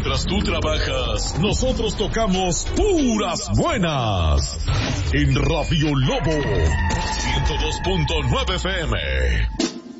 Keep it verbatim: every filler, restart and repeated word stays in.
Mientras tú trabajas, nosotros tocamos puras buenas. En Radio Lobo, ciento dos punto nueve F M.